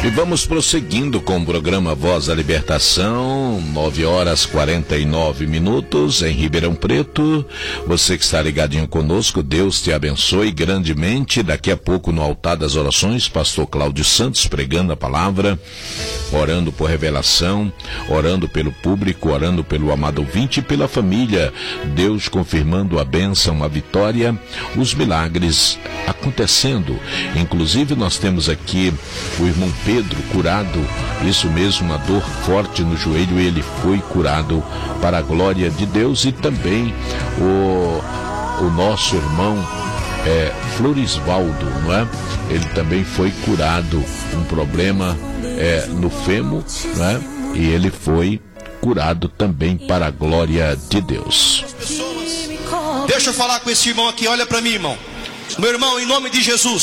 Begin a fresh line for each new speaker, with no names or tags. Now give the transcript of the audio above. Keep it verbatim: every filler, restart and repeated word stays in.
E vamos prosseguindo com o programa Voz da Libertação, nove horas e quarenta e nove minutos em Ribeirão Preto. Você que está ligadinho conosco, Deus te abençoe grandemente. Daqui a pouco no altar das orações, pastor Cláudio Santos pregando a palavra, orando por revelação, orando pelo público, orando pelo amado ouvinte e pela família. Deus confirmando a bênção, a vitória, os milagres acontecendo. Inclusive nós temos aqui o irmão Pedro curado, isso mesmo, uma dor forte no joelho, e ele foi curado para a glória de Deus. E também o, o nosso irmão é, Florisvaldo, não é? Ele também foi curado, um problema é, no fêmur, não é? E ele foi curado também para a glória de Deus.
Deixa eu falar com esse irmão aqui, olha para mim, irmão. Meu irmão, em nome de Jesus,